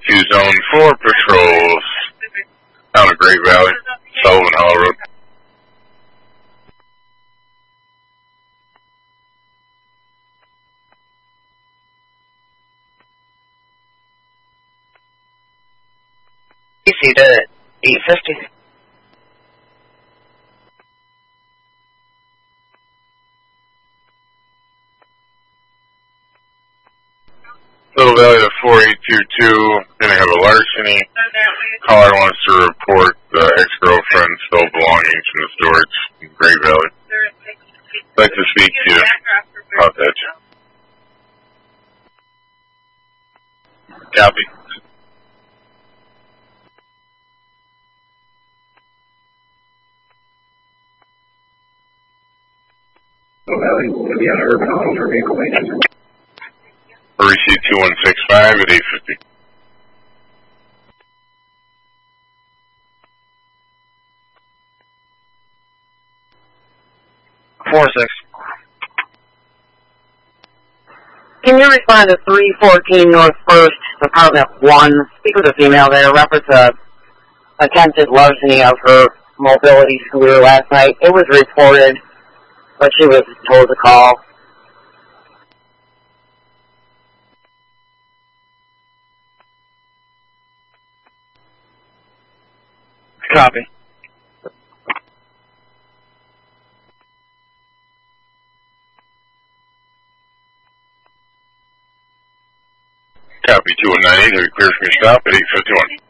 to Zone 4 patrols down at Great Valley, Sullivan Hollow Road. Easy to 850. Little Valley of 4822, gonna have a larceny. Caller wants to report the ex-girlfriend stole belongings from the storage in Great Valley. I'd like to speak to you about that. Copy. Little Valley will be on Urban Auto for vehicle maintenance. Receive 2165 at 850. Can you respond to 314 North First, Apartment 1? Speak with a female there. Reference attempted larceny of her mobility scooter last night. It was reported, but she was told to call. Copy. Copy 2198, have you cleared from your stop at 851.